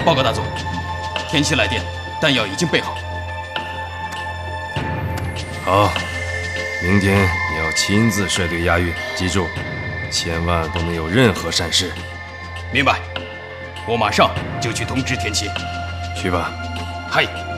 报告大佐，田七来电，弹药已经备好。 好，明天你要亲自率队押运，记住，千万不能有任何闪失。 明白，我马上就去通知田七。 去吧。 嗨。